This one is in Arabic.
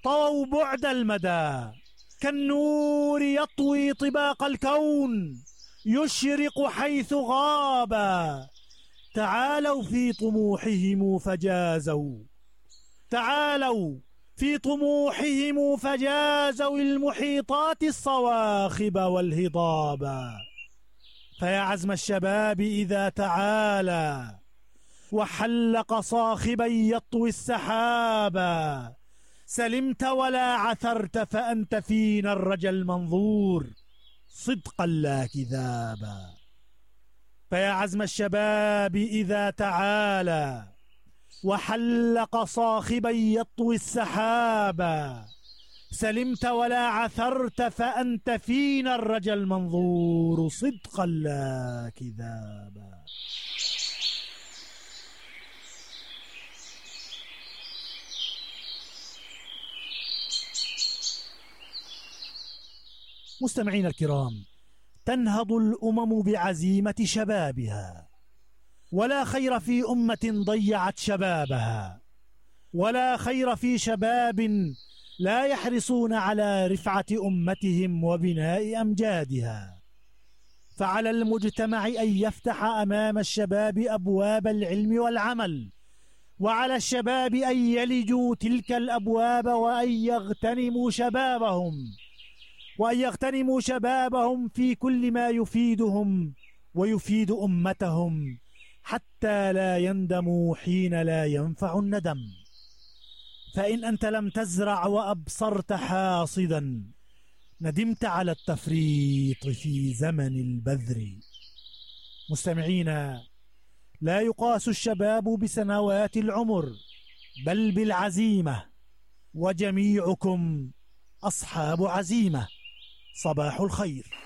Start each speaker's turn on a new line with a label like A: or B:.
A: طووا بعد المدى، كالنور يطوي طباق الكون يشرق حيث غابا. تعالوا في طموحهم فجازوا، تعالوا في طموحهم فجازوا المحيطات الصواخب والهضابا. فيا عزم الشباب إذا تعالى وحلق صاخبا يطوي السحابا، سلمت ولا عثرت فأنت فينا الرجا المنظور صدقا لا كذابا. فيا عزم الشباب إذا تعالى وحلق صاخبا يطوي السحابا، سلمت ولا عثرت فأنت فينا الرجا المنظور صدقا لا كذابا. مستمعين الكرام، تنهض الأمم بعزيمة شبابها، ولا خير في أمة ضيعت شبابها، ولا خير في شباب لا يحرصون على رفعة أمتهم وبناء أمجادها. فعلى المجتمع أن يفتح أمام الشباب أبواب العلم والعمل، وعلى الشباب أن يلجوا تلك الأبواب وأن يغتنموا شبابهم في كل ما يفيدهم ويفيد أمتهم، حتى لا يندموا حين لا ينفع الندم. فإن أنت لم تزرع وأبصرت حاصدا، ندمت على التفريط في زمن البذر. مستمعينا، لا يقاس الشباب بسنوات العمر بل بالعزيمة، وجميعكم أصحاب عزيمة. صباح الخير.